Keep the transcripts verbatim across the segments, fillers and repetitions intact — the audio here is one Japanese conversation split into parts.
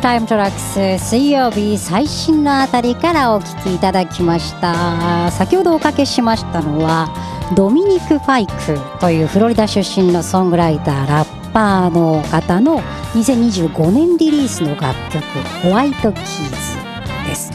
タイムトラックス水曜日最新のあたりからお聞きいただきました。先ほどおかけしましたのはドミニク・ファイクというフロリダ出身のソングライターラッパーの方のにせんにじゅうごねんリリースの楽曲ホワイトキーズです。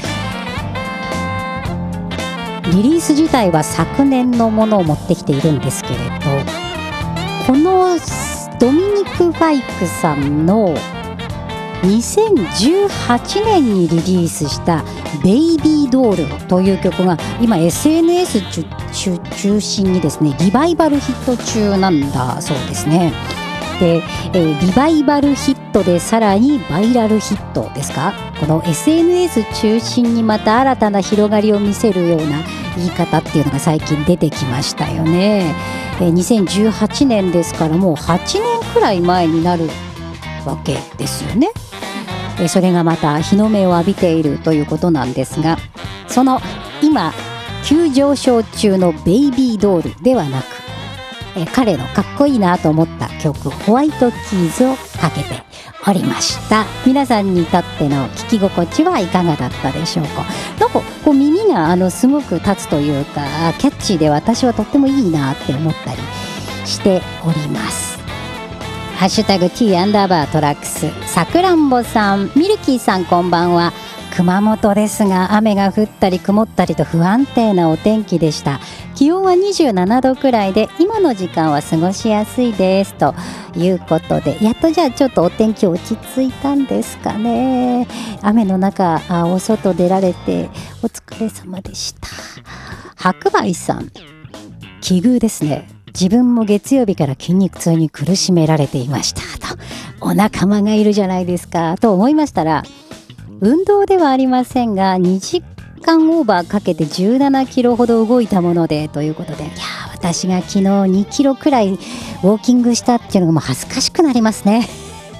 リリース自体は昨年のものを持ってきているんですけれど、このドミニク・ファイクさんのにせんじゅうはちねんにリリースしたベイビードールという曲が今 エスエヌエス 中心にですねリバイバルヒット中なんだそうですね。で、えー、リバイバルヒットでさらにバイラルヒットですか、この エスエヌエス 中心にまた新たな広がりを見せるような言い方っていうのが最近出てきましたよね。えー、にせんじゅうはちねんですからもうはちねんくらい前になるわけですよね。それがまた日の目を浴びているということなんですが、その今急上昇中のベイビードールではなく、え彼のかっこいいなと思った曲ホワイトキーズをかけておりました。皆さんにとっての聴き心地はいかがだったでしょうか。なんかこう耳があのすごく立つというかキャッチーで私はとってもいいなって思ったりしております。ハッシュタグ T アンダーバートラックス、さくらんぼさん、ミルキーさんこんばんは。熊本ですが雨が降ったり曇ったりと不安定なお天気でした。気温はにじゅうななどくらいで今の時間は過ごしやすいですということで、やっとじゃあちょっとお天気落ち着いたんですかね。雨の中あお外出られてお疲れ様でした。白梅さん、奇遇ですね。自分も月曜日から筋肉痛に苦しめられていましたと、お仲間がいるじゃないですかと思いましたら、運動ではありませんがにじかんオーバーかけてじゅうななキロほど動いたものでということで、いや私が昨日にキロくらいウォーキングしたっていうのがもう恥ずかしくなりますね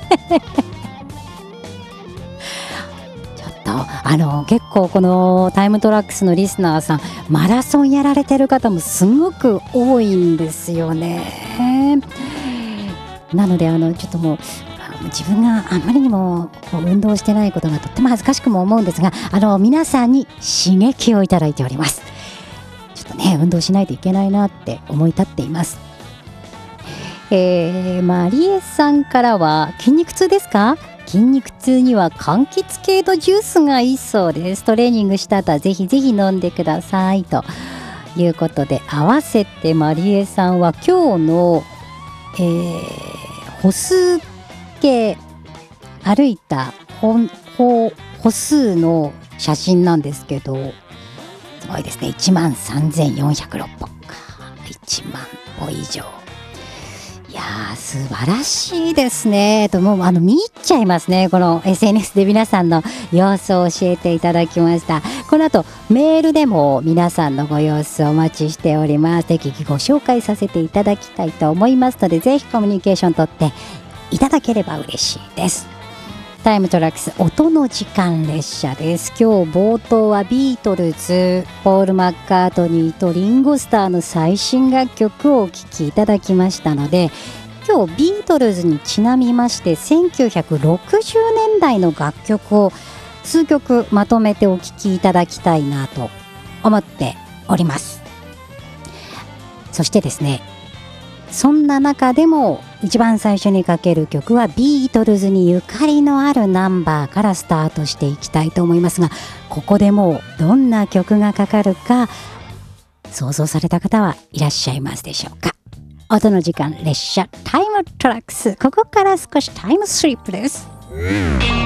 あの結構このタイムトラックスのリスナーさんマラソンやられてる方もすごく多いんですよね。なのであのちょっともう自分があまりにもこう運動してないことがとっても恥ずかしくも思うんですが、あの皆さんに刺激をいただいております。ちょっとね運動しないといけないなって思い立っています。えー、マリエさんからは筋肉痛ですか？筋肉痛には柑橘系のジュースがいいそうです。トレーニングした後はぜひぜひ飲んでくださいということで、合わせてマリエさんは今日の、えー、歩数計歩いた歩数の写真なんですけど、すごいですね。いちまんさんぜんよんひゃくろっぽんか、いちまんぽ以上。いやー素晴らしいですねと、もうあの見入っちゃいますね。この エスエヌエス で皆さんの様子を教えていただきました。この後メールでも皆さんのご様子お待ちしております。適宜ご紹介させていただきたいと思いますので、ぜひコミュニケーション取っていただければ嬉しいです。タイムトラックス音の時間列車です。今日冒頭はビートルズ、ポール・マッカートニーとリンゴ・スターの最新楽曲をお聴きいただきましたので、今日ビートルズにちなみましてせんきゅうひゃくろくじゅうねんだいの楽曲を数曲まとめてお聴きいただきたいなと思っております。そしてですね、そんな中でも一番最初にかける曲はビートルズにゆかりのあるナンバーからスタートしていきたいと思いますが、ここでもうどんな曲がかかるか想像された方はいらっしゃいますでしょうか。音の時間列車タイムトラックス、ここから少しタイムスリップです。